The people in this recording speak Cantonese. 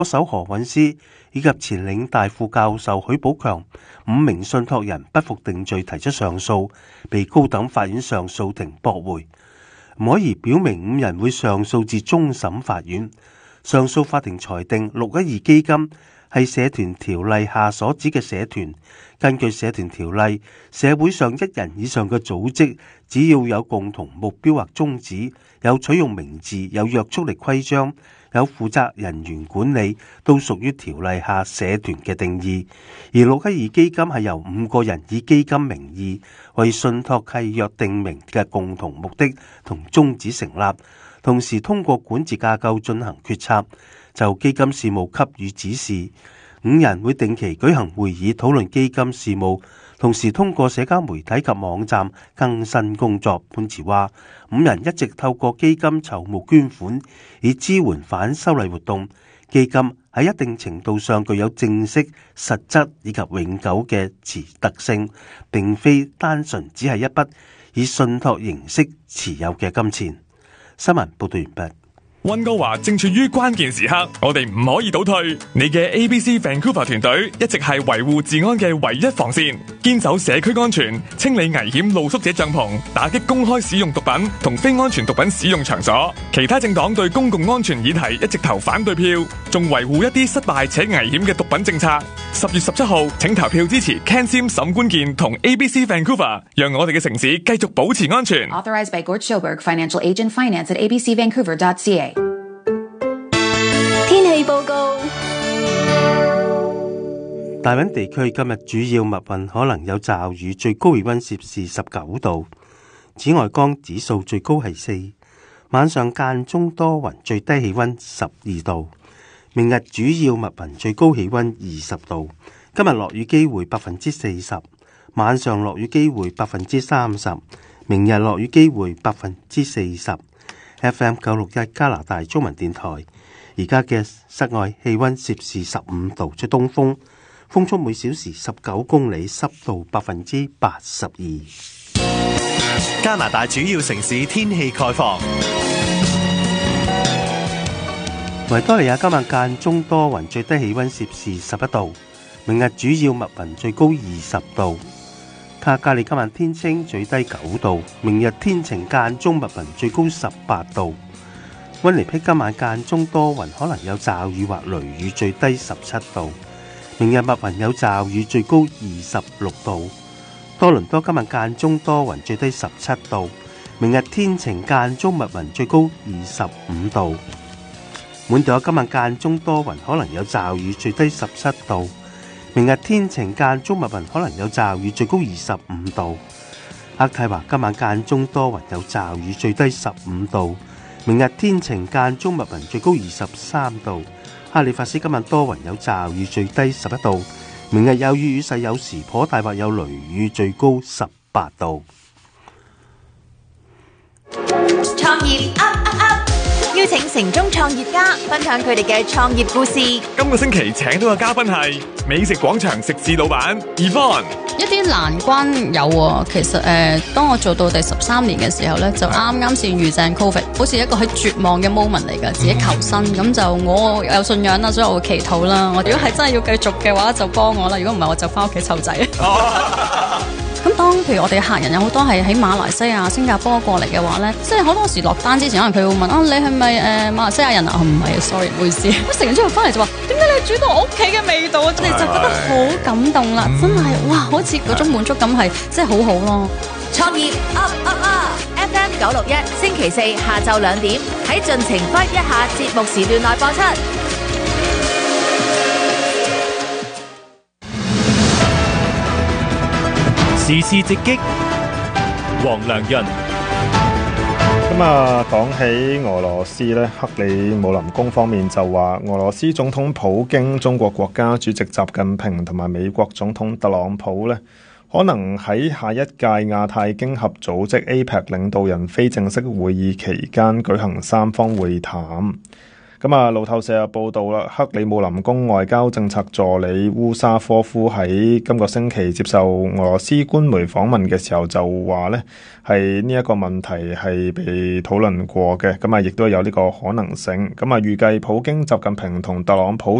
歌手何韻詩以及前領大副教授許寶強5名信託人不服定罪提出上訴，被高等法院上訴庭駁回。吳靄儀表明5人會上訴至終審法院。上訴法庭裁定612基金係社團條例下所指嘅社團。根據社團條例，社會上1人以上嘅組織，只要有共同目標或宗旨，有取用名字，有約束力規章，有負責人員管理，都屬於條例下社團嘅定義。而612基金係由5個人以基金名義為信託契約定明嘅共同目的同宗旨成立，同時通過管治架構進行決策，就基金事務給予指示。5人會定期舉行會議討論基金事務，同時通過社交媒體及網站更新工作。判詞話，5人一直透過基金籌募捐款，以支援反修例活動。基金喺一定程度上具有正式、實質以及永久嘅特性，並非單純只係一筆以信託形式持有嘅金錢。新聞報道完畢。 溫哥華正處於關鍵時刻，我哋唔可以倒退。你嘅 ABC Vancouver 團隊一直係維護治安嘅唯一防線，堅守社區安全，清理危險露宿者帳篷，打擊公開使用毒品同非安全毒品使用場所。其他政黨對公共安全議題一直投反對票，仲維護一啲失敗且危險嘅毒品政策。10月17號，請投票支持 Ken Sim 沈官健同 ABC Vancouver， 讓我哋嘅城市繼續保持安全。 Authorized by Gord Schoberg, Financial Agent, Finance at abcvancouver.ca。 天氣報告： 大溫地區今日主要密雲，可能有驟雨，最高氣溫攝氏19度。紫外光指數最高係4。晚上間中多雲，最低氣溫12度。明日主要密雲，最高氣溫20度。今日落雨機會40%，晚上落雨機會30%，明日落雨機會40%。FM 961加拿大中文電台。而家嘅室外氣溫攝氏15度，吹東風，風速每小時19公里，濕度82%。 加拿大主要城市天氣概況： 維多利亞今晚間中多雲，最低氣溫攝氏11度。明日主要密雲，最高20度。卡加利今晚天清，最低9度。明日天晴間中密雲，最高18度。溫尼碧今晚間中多雲，可能有驟雨或雷雨，最低17度。明日密雲有驟雨，最高26度。多倫多今晚間中多雲，最低17度。明日天晴間中密雲，最高25度。滿島今晚間中多雲，可能有驟雨，最低17度。明日天晴間中密雲，可能有驟雨，最高25度。渥太華今晚間中多雲有驟雨，最低15度。明日天晴間中密雲，最高23度。哈利法斯今晚多雲有驟雨，最低11度。明日有雨，雨勢有時頗大，或有雷雨，最高18度。 創業 up up up， 邀請城中創業家分享佢哋嘅創業故事。 今個星期請到嘅嘉賓係美食廣場食肆老闆 Yvonne。 一啲難關有喎，其實當我做到第13年嘅時候咧，就啱先遇正 Covid， 好似一個喺絕望嘅 moment 嚟㗎，自己求生，咁就我有信仰啦，所以我會祈禱啦。我如果係真係要繼續嘅話，就幫我啦；如果唔係，我就翻屋企湊仔。咁當譬如我哋客人有好多係喺馬來西亞、新加坡過嚟嘅話咧，即係好多時落單之前，可能佢會問啊，你係咪馬來西亞人啊？唔係，sorry， 唔好意思。咁食完之後翻嚟就話，點解你煮到我屋企嘅味道啊？我哋就覺得好感動啦，真係哇，好似嗰種滿足感係真係好好咯。 創業 up up up，FM 961星期4下晝2點喺盡情 fight 一下節目時段內播出。 時事直擊，黃良潤。 咁講起俄羅斯呢，克里姆林宮方面就話，俄羅斯總統普京、中國國家主席習近平同埋美國總統特朗普呢，可能喺下一屆亞太經合組織 APEC 領導人非正式會議期間舉行三方會談。 咁啊，路透社又報道啦，克里姆林宮外交政策助理烏沙科夫喺今個星期接受俄羅斯官媒訪問嘅時候就話呢，係呢一個問題係被討論過嘅，咁啊亦都有呢個可能性。咁啊預計普京、習近平同特朗普